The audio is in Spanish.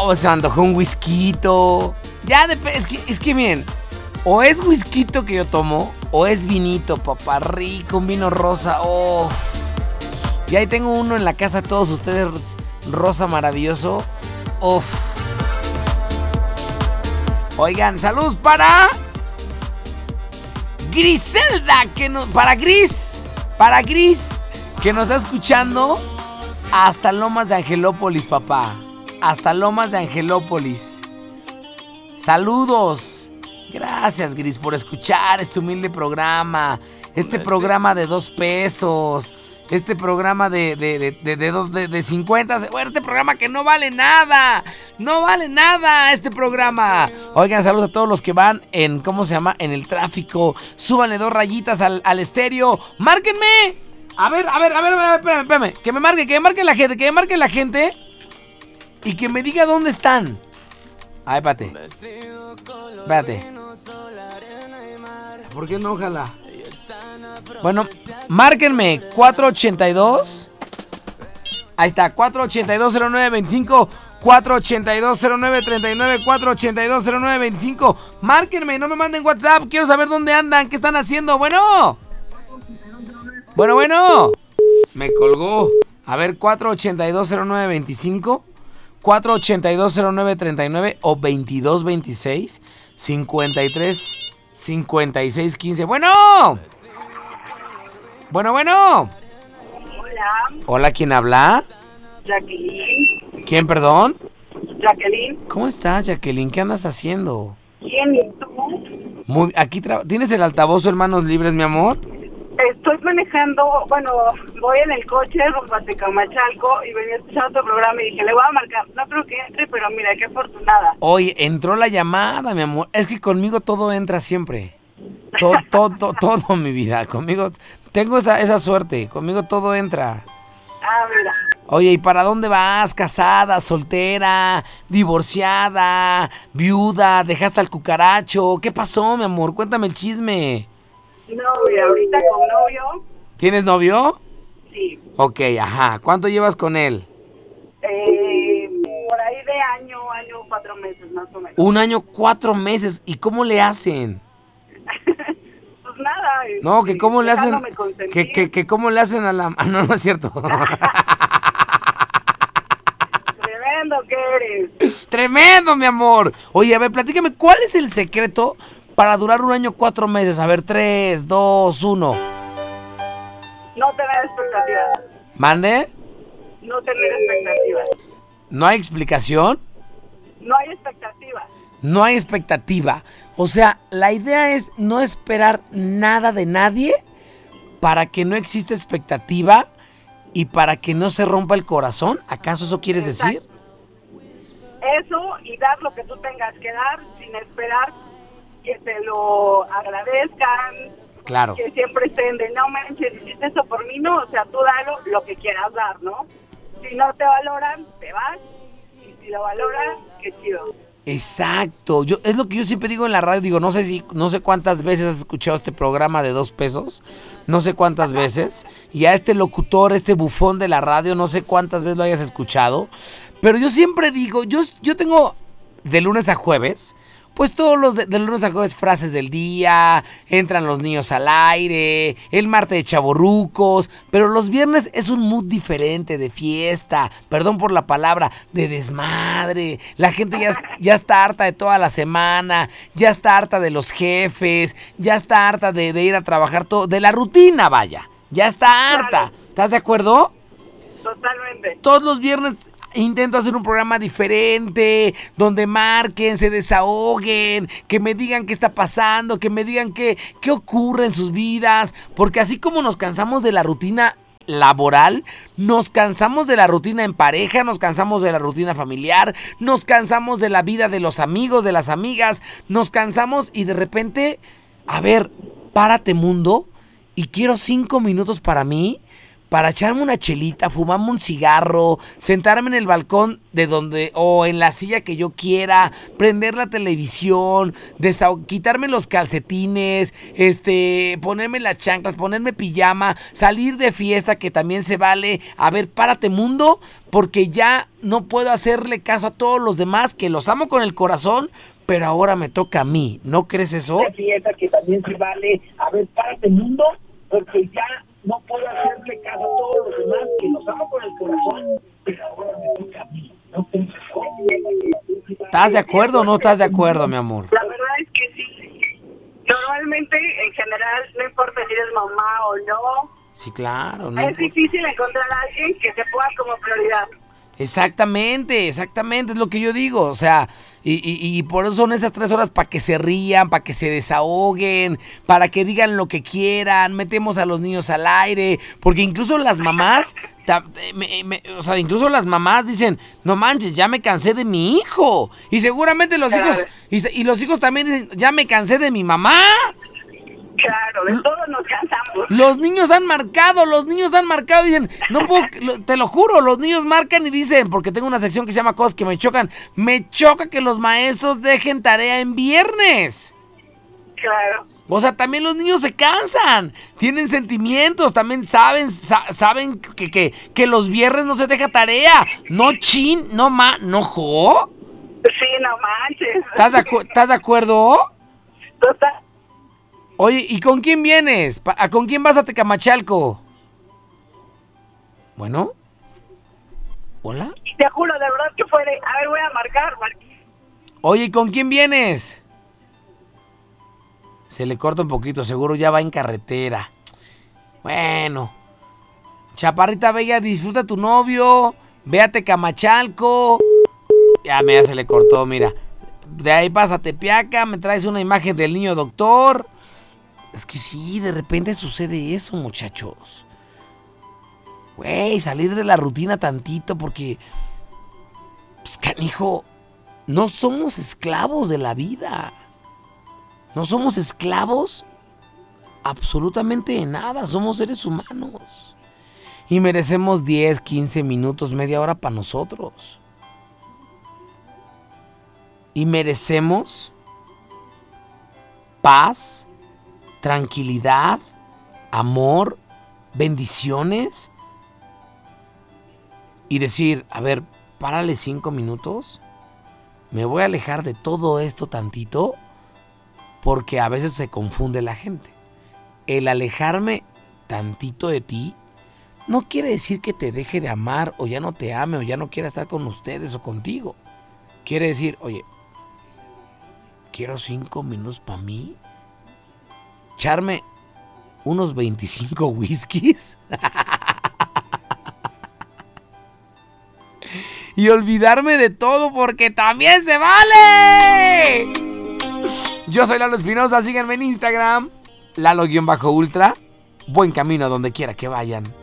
se me antojó un whisquito. Ya es que miren, o es whisquito que yo tomo, o es vinito, papá, rico, un vino rosa. Oh. Y ahí tengo uno en la casa, todos ustedes, rosa maravilloso. Uf. Oigan, saludos para Griselda, para Gris, que nos está escuchando hasta Lomas de Angelópolis, papá. Hasta Lomas de Angelópolis. Saludos. Gracias, Gris, por escuchar este humilde programa. Este programa de 2 pesos. Este programa de 50. Bueno, este programa que no vale nada. No vale nada este programa. Oigan, saludos a todos los que van en, ¿cómo se llama? En el tráfico. Súbanle 2 rayitas al estéreo. ¡Márquenme! A ver, espérame. Que me marquen la gente. Y que me diga dónde están. Ay, espérate. ¿Por qué no? Ojalá. Bueno, márquenme 482. Ahí está, 482-0925, 482-0939, 482-0925. Márquenme, no me manden WhatsApp. Quiero saber dónde andan, qué están haciendo. Bueno. Me colgó. A ver, 482-0925, 482-0939 o 2226-53-56-15. Bueno. Hola. Hola, ¿quién habla? Jacqueline. ¿Quién, perdón? Jacqueline. ¿Cómo estás, Jacqueline? ¿Qué andas haciendo? ¿Quién y tú? ¿Tienes el altavoz o en manos libres, mi amor? Estoy manejando, voy en el coche rumbo a Tecamachalco y venía escuchando tu programa y dije, le voy a marcar. No creo que entre, pero mira, qué afortunada. Oye, entró la llamada, mi amor. Es que conmigo todo entra siempre. Todo, mi vida. Conmigo tengo esa suerte. Conmigo todo entra. Ah, mira. Oye, ¿y para dónde vas? ¿Casada, soltera, divorciada, viuda, dejaste al cucaracho? ¿Qué pasó, mi amor? Cuéntame el chisme. No, mira, ahorita con novio. ¿Tienes novio? Sí. Ok, ajá. ¿Cuánto llevas con él? Por ahí de año, 4 meses más o menos. 1 año, 4 meses. ¿Y cómo le hacen? Pues nada. No, que cómo le hacen. Que cómo le hacen a la. No, no es cierto. Tremendo que eres. Tremendo, mi amor. Oye, a ver, platícame, ¿cuál es el secreto para durar 1 año, 4 meses? A ver, 3, 2, 1. No tener expectativas. ¿Mande? No tener expectativas. ¿No hay explicación? No hay expectativas. No hay expectativa. O sea, la idea es no esperar nada de nadie para que no exista expectativa y para que no se rompa el corazón. ¿Acaso eso quieres decir? Eso, y dar lo que tú tengas que dar sin esperar que te lo agradezcan. Claro. Que siempre estén de, no manches, hiciste eso por mí, no. O sea, tú dalo lo que quieras dar, ¿no? Si no te valoran, te vas. Y si lo valoran, qué chido. Exacto, es lo que yo siempre digo en la radio, digo, no sé cuántas veces has escuchado este programa de 2 pesos, no sé cuántas veces, y a este locutor, este bufón de la radio, no sé cuántas veces lo hayas escuchado, pero yo siempre digo, yo tengo de lunes a jueves, pues todos los de lunes a jueves frases del día, entran los niños al aire, el martes de chavorrucos, pero los viernes es un mood diferente, de fiesta, perdón por la palabra, de desmadre. La gente ya está harta de toda la semana, ya está harta de los jefes, ya está harta de ir a trabajar, de la rutina, vaya, ya está harta. Claro. ¿Estás de acuerdo? Totalmente. Todos los viernes intento hacer un programa diferente, donde marquen, se desahoguen, que me digan qué está pasando, que me digan qué ocurre en sus vidas, porque así como nos cansamos de la rutina laboral, nos cansamos de la rutina en pareja, nos cansamos de la rutina familiar, nos cansamos de la vida de los amigos, de las amigas, nos cansamos y de repente, a ver, párate mundo, y quiero 5 minutos para mí, para echarme una chelita, fumarme un cigarro, sentarme en el balcón de donde o en la silla que yo quiera, prender la televisión, quitarme los calcetines, ponerme las chanclas, ponerme pijama, salir de fiesta, que también se vale. A ver, párate mundo, porque ya no puedo hacerle caso a todos los demás, que los amo con el corazón, pero ahora me toca a mí. ¿No crees eso? De fiesta, que también se vale. A ver, párate mundo, porque ya no puedo hacerle caso a todos los demás, que los amo con el corazón, pero ahora me toca a mí. ¿No crees eso? ¿Estás de acuerdo o no estás de acuerdo, mi amor? La verdad es que sí. Normalmente, en general, no importa si eres mamá o no, Sí, claro. No es difícil encontrar a alguien que se ponga como prioridad. Exactamente, es lo que yo digo, o sea, y por eso son esas 3 horas, para que se rían, para que se desahoguen, para que digan lo que quieran, metemos a los niños al aire, porque incluso las mamás, incluso las mamás dicen, no manches, ya me cansé de mi hijo, y seguramente los hijos, y los hijos también dicen, ya me cansé de mi mamá. Claro, de todos nos cansamos. Los niños han marcado, dicen, no puedo, te lo juro, los niños marcan y dicen, porque tengo una sección que se llama cosas que me chocan, me choca que los maestros dejen tarea en viernes. Claro. O sea, también los niños se cansan, tienen sentimientos, también saben que los viernes no se deja tarea, no jo. Sí, no manches. ¿Estás de acuerdo? Total. Oye, ¿y con quién vienes? ¿Con quién vas a Tecamachalco? Bueno. ¿Hola? Te juro, de verdad que fue de... A ver, voy a marcar. Oye, ¿y con quién vienes? Se le corta un poquito, seguro ya va en carretera. Bueno. Chaparrita bella, disfruta a tu novio. Ve a Tecamachalco. Ya se le cortó, mira. De ahí pasa a Tepeaca, me traes una imagen del niño doctor. Es que sí, de repente sucede eso, muchachos. Güey, salir de la rutina tantito, porque, pues, canijo, no somos esclavos de la vida. No somos esclavos absolutamente de nada. Somos seres humanos. Y merecemos 10, 15 minutos, media hora para nosotros. Y merecemos paz, tranquilidad, amor, bendiciones. Y decir, a ver, párale 5 minutos. Me voy a alejar de todo esto tantito, porque a veces se confunde la gente. El alejarme tantito de ti no quiere decir que te deje de amar, o ya no te ame, o ya no quiera estar con ustedes o contigo. Quiere decir, oye, quiero 5 minutos para mí. Echarme unos 25 whiskies. Y olvidarme de todo, porque también se vale. Yo soy Lalo Espinosa, síganme en Instagram, Lalo-Ultra. Buen camino a donde quiera que vayan.